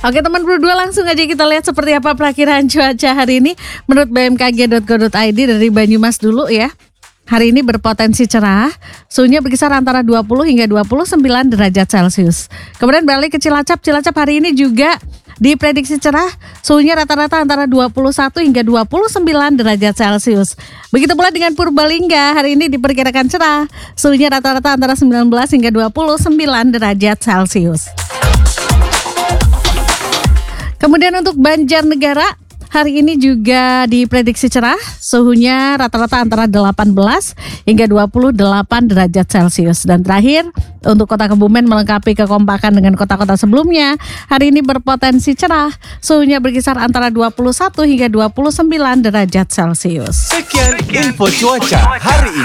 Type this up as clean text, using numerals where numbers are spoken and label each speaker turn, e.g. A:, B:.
A: Oke teman berdua, langsung aja kita lihat seperti apa perakiraan cuaca hari ini menurut bmkg.go.id dari Banyumas dulu ya. Hari ini berpotensi cerah, suhunya berkisar antara 20 hingga 29 derajat Celcius. Kemudian beralih ke Cilacap, Cilacap hari ini juga diprediksi cerah, suhunya rata-rata antara 21 hingga 29 derajat Celcius. Begitu pula dengan Purbalingga, hari ini diperkirakan cerah, suhunya rata-rata antara 19 hingga 29 derajat Celcius. Kemudian untuk Banjarnegara, hari ini juga diprediksi cerah, suhunya rata-rata antara 18 hingga 28 derajat Celcius. Dan terakhir, untuk Kota Kebumen melengkapi kekompakan dengan kota-kota sebelumnya, hari ini berpotensi cerah, suhunya berkisar antara 21 hingga 29 derajat Celcius.
B: Sekian info cuaca hari ini.